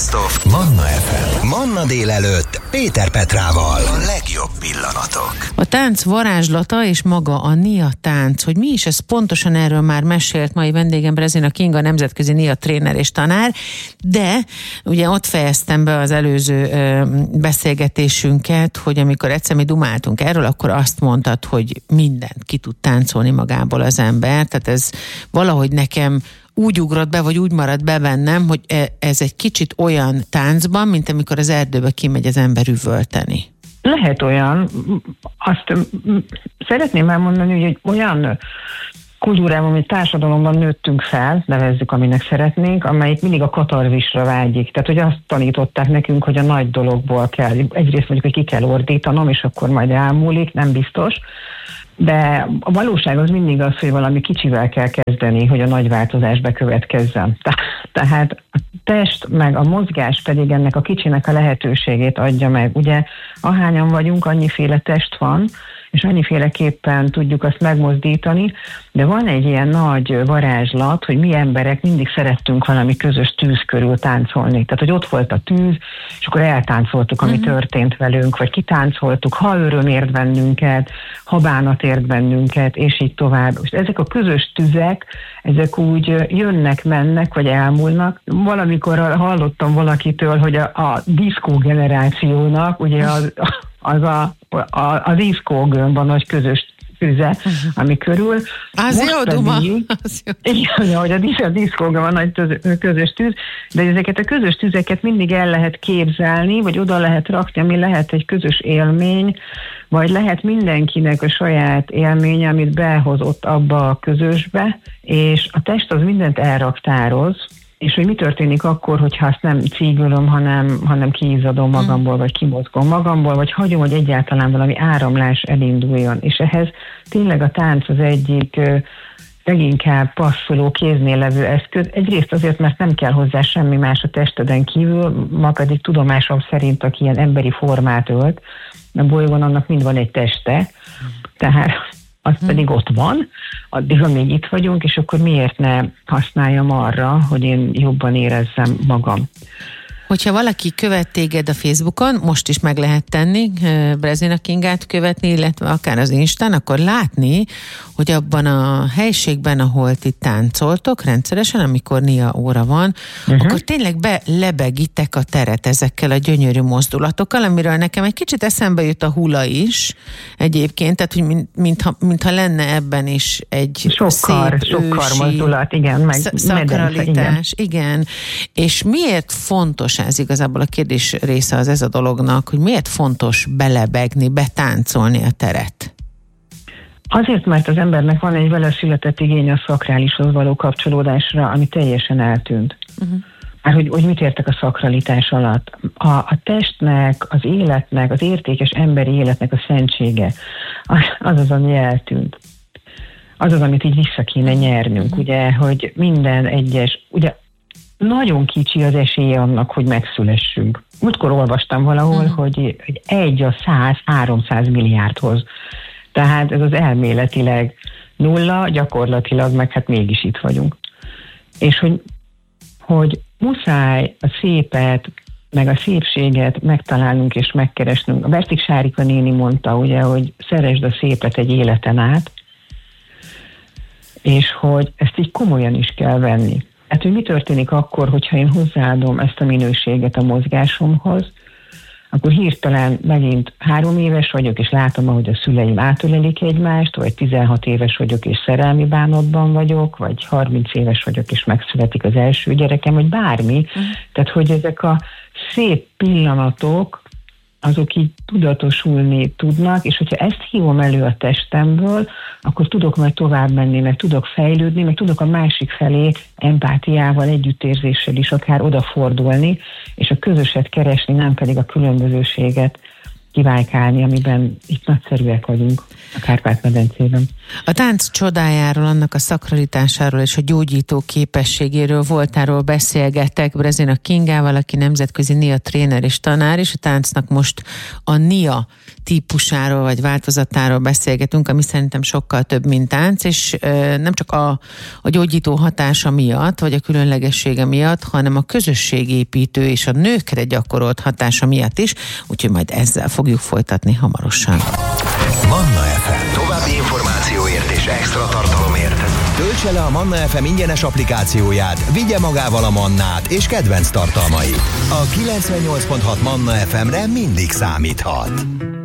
Best of Manna FM. Manna délelőtt Péter Petrával. A legjobb pillanatok. A tánc varázslata és maga a Nia tánc, hogy mi is ez pontosan, erről már mesélt mai vendégem Brezina Kinga, nemzetközi Nia tréner és tanár, de ugye ott fejeztem be az előző beszélgetésünket, hogy amikor egyszer mi dumáltunk erről, akkor azt mondtad, hogy mindent ki tud táncolni magából az ember, tehát ez valahogy nekem úgy ugrott be, vagy úgy maradt be bennem, hogy ez egy kicsit olyan táncban, mint amikor az erdőbe kimegy az ember üvölteni. Lehet olyan. Azt szeretném elmondani, hogy olyan kultúrában, vagy társadalomban nőttünk fel, nevezzük, aminek szeretnénk, amelyik mindig a katarzisra vágyik. Tehát, hogy azt tanították nekünk, hogy a nagy dologból kell. Egyrészt mondjuk, hogy ki kell ordítanom, és akkor majd elmúlik, nem biztos. De a valóság az mindig az, hogy valami kicsivel kell kezdeni, hogy a nagy változás bekövetkezzen. Tehát a test meg a mozgás pedig ennek a kicsinek a lehetőségét adja meg. Ugye ahányan vagyunk, annyiféle test van, és annyiféleképpen tudjuk azt megmozdítani, de van egy ilyen nagy varázslat, hogy mi emberek mindig szerettünk valami közös tűz körül táncolni. Tehát, hogy ott volt a tűz, és akkor eltáncoltuk, ami történt velünk, vagy kitáncoltuk, ha öröm ért bennünket, ha bánat ért bennünket, és így tovább. És ezek a közös tüzek, ezek úgy jönnek, mennek, vagy elmúlnak. Valamikor hallottam valakitől, hogy a diszkó generációnak, ugye a diszkógömb a nagy közös tüze, ami körül. Az jó duma. Igen, hogy a diszkógömb a nagy közös tűz, de ezeket a közös tüzeket mindig el lehet képzelni, vagy oda lehet rakni, ami lehet egy közös élmény, vagy lehet mindenkinek a saját élménye, amit behozott abba a közösbe, és a test az mindent elraktároz, és hogy mi történik akkor, hogyha azt nem cígölöm, hanem kiizzadom magamból, vagy kimozgom magamból, vagy hagyom, hogy egyáltalán valami áramlás elinduljon. És ehhez tényleg a tánc az egyik leginkább passzoló, kéznél levő eszköz. Egyrészt azért, mert nem kell hozzá semmi más a testeden kívül, ma pedig tudomásom szerint, aki ilyen emberi formát ölt, a bolygón annak mind van egy teste, tehát az pedig ott van, addig, amíg itt vagyunk, és akkor miért ne használjam arra, hogy én jobban érezzem magam. Hogyha valaki követ téged a Facebookon, most is meg lehet tenni, Brezina Kingát követni, illetve akár az Instán, akkor látni, hogy abban a helyiségben, ahol ti táncoltok rendszeresen, amikor Nia óra van, akkor tényleg belebegitek a teret ezekkel a gyönyörű mozdulatokkal, amiről nekem egy kicsit eszembe jut a hula is egyébként, tehát hogy mintha lenne ebben is egy sokkal mozdulat, igen, meg szakralitás, igen. És miért fontos ez igazából, a kérdés része az ez a dolognak, hogy miért fontos belebegni, betáncolni a teret? Azért, mert az embernek van egy vele született igény a szakrálishoz való kapcsolódásra, ami teljesen eltűnt. Már hogy mit értek a szakralitás alatt? A testnek, az életnek, az értékes emberi életnek a szentsége, az, ami eltűnt. Az, amit így vissza kéne nyernünk, ugye, hogy minden egyes, ugye nagyon kicsi az esélye annak, hogy megszülessünk. Múltkor olvastam valahol, hogy 1 a 100-300 milliárdhoz. Tehát ez az elméletileg 0, gyakorlatilag meg hát mégis itt vagyunk. És hogy muszáj a szépet, meg a szépséget megtalálnunk és megkeresnünk. A Bertik Sárika néni mondta, ugye, hogy szeresd a szépet egy életen át, és hogy ezt így komolyan is kell venni. Hát, hogy mi történik akkor, hogyha én hozzáadom ezt a minőséget a mozgásomhoz, akkor hirtelen megint 3 éves vagyok, és látom, ahogy a szüleim átölelik egymást, vagy 16 éves vagyok, és szerelmi bánatban vagyok, vagy 30 éves vagyok, és megszületik az első gyerekem, vagy bármi. Tehát, hogy ezek a szép pillanatok, azok így tudatosulni tudnak, és hogyha ezt hívom elő a testemből, akkor tudok majd tovább menni, meg tudok fejlődni, meg tudok a másik felé empátiával, együttérzéssel is akár odafordulni, és a közöset keresni, nem pedig a különbözőséget. kiválkálni, amiben itt nagyszerűek vagyunk a Kárpát-medencében. A tánc csodájáról, annak a szakralitásáról és a gyógyító képességéről, voltáról beszélgettek Brezina Kingával, aki nemzetközi NIA tréner és tanár, és a táncnak most a NIA típusáról vagy változatáról beszélgetünk, ami szerintem sokkal több, mint tánc, és nem csak a gyógyító hatása miatt, vagy a különlegessége miatt, hanem a közösségépítő és a nőkre gyakorolt hatása miatt is, úgyhogy majd ezzel fogjuk folytatni hamarosan. Manna FM. További információért és extra tartalomért töltse le a Manna FM ingyenes applikációját, vigye magával a Mannát és kedvenc tartalmait. A 98.6 Manna FM-re mindig számíthat.